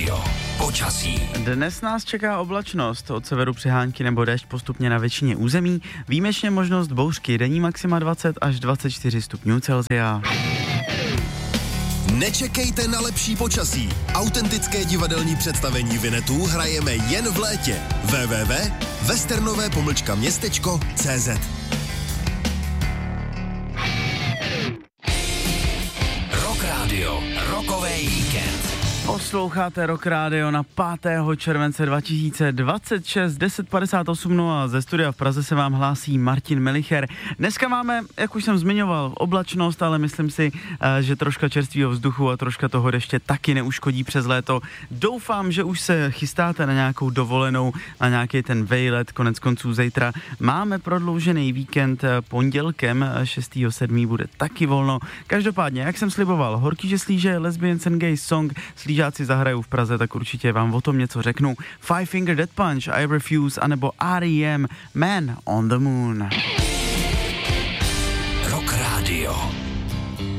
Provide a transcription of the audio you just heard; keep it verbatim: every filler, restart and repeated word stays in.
Radio. Počasí. Dnes nás čeká oblačnost, od severu přehánky nebo déšť postupně na většině území, výjimečně možnost bouřky, denní maxima dvacet až dvacet čtyři stupňů Celsia. Nečekejte na lepší počasí. Autentické divadelní představení Vinetů hrajeme jen v létě. w w w tečka westernové pomlčka městečko tečka cé zet. Rock Radio. Rokový víkend. Posloucháte Rock Radio na pátého července dva tisíce dvacet šest, deset padesát osm, no a ze studia v Praze se vám hlásí Martin Melicher. Dneska máme, jak už jsem zmiňoval, oblačnost, ale myslím si, že troška čerstvého vzduchu a troška toho deště taky neuškodí přes léto. Doufám, že už se chystáte na nějakou dovolenou, na nějaký ten vejlet, konec konců zítra. Máme prodloužený víkend, pondělkem šestého sedmého bude taky volno. Každopádně, jak jsem sliboval, horký, že slíže Lesbians and Gays song, slížáci zahrajou v Praze, tak určitě vám o tom něco řeknu. Five Finger Death Punch, I Refuse, anebo R E M, Man on the Moon. Rock Radio.